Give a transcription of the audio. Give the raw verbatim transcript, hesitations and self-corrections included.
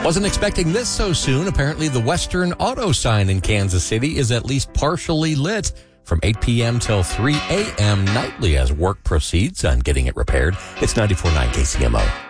Wasn't expecting this so soon. Apparently, the Western Auto sign in Kansas City is at least partially lit from eight p.m. till three a.m. nightly as work proceeds on getting it repaired. It's ninety-four point nine K C M O.